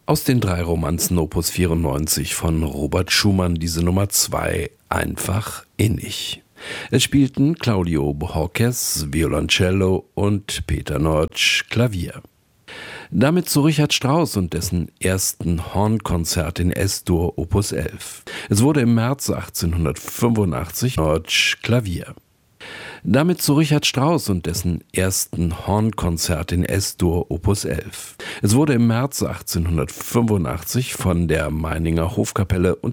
Aus den 3 Romanzen Opus 94 von Robert Schumann, diese Nummer 2, einfach innig. Es spielten Claudio Bohorquez, Violoncello und Peter Nortsch, Klavier. Damit zu Richard Strauss und dessen ersten Hornkonzert in S-Dur Opus 11. Es wurde im März 1885 Nortsch, Klavier. Damit zu Richard Strauss und dessen ersten Hornkonzert in S-Dur Opus 11. Es wurde im März 1885 von der Meininger Hofkapelle